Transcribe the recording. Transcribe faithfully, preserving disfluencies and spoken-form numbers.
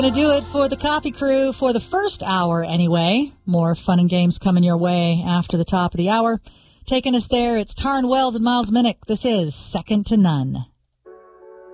Gonna do it for the coffee crew for the first hour anyway. More fun and games coming your way after the top of the hour. Taking us there, it's Taryn Wells and Miles Minnick. This is Second to None.